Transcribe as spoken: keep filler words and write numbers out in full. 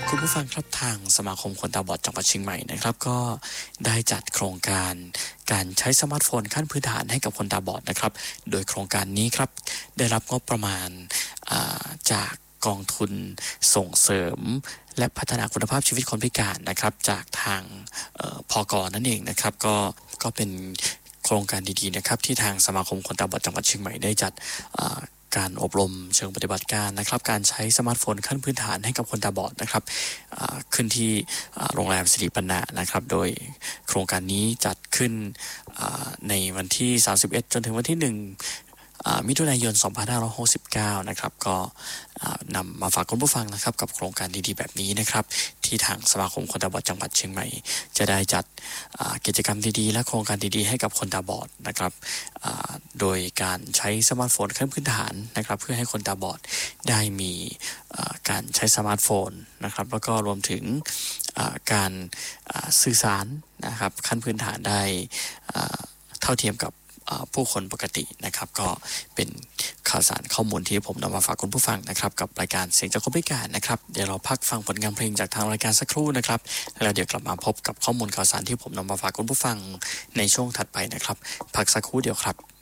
คุณผู้ฟังครับทางสมาคมคนตาบอดจังหวัดเชียงใหม่นะครับก็ได้จัดโครงการการใช้สมาร์ทโฟนขั้นพื้นฐานให้กับคนตาบอดนะครับโดยโครงการนี้ครับได้รับงบประมาณจากกองทุนส่งเสริมและพัฒนาคุณภาพชีวิตคนพิการนะครับจากทางพก.นั่นเองนะครับก็ก็เป็นโครงการดีๆนะครับที่ทางสมาคมคนตาบอดจังหวัดเชียงใหม่ได้จัดการอบรมเชิงปฏิบัติการนะครับการใช้สมาร์ทโฟนขั้นพื้นฐานให้กับคนตาบอดนะครับขึ้นที่โรงแรมสิริปันนานะครับโดยโครงการนี้จัดขึ้นในวันที่สามสิบเอ็ดจนถึงวันที่หนึ่งมิถุนายนสองพันห้าร้อยหกสิบเก้านะครับก็นำมาฝากคุณผู้ฟังนะครับกับโครงการดีๆแบบนี้นะครับที่ทางสมาคมคนตาบอดจังหวัดเชียงใหม่จะได้จัดกิจกรรมดีๆและโครงการดีๆให้กับคนตาบอดนะครับโดยการใช้สมาร์ทโฟนขั้นพื้นฐานนะครับเพื่อให้คนตาบอดได้มีการใช้สมาร์ทโฟนนะครับแล้วก็รวมถึงการสื่อสารนะครับขั้นพื้นฐานได้เท่าเทียมกับผู้คนปกตินะครับก็เป็นข่าวสารข้อมูลที่ผมนำมาฝากคุณผู้ฟังนะครับกับรายการเสียงจากคนพิการนะครับเดี๋ยวเราพักฟังผลงานเพลงจากทางรายการสักครู่นะครับแล้วเดี๋ยวกลับมาพบกับข้อมูลข่าวสารที่ผมนำมาฝากคุณผู้ฟังในช่วงถัดไปนะครับพักสักครู่เดียวครับ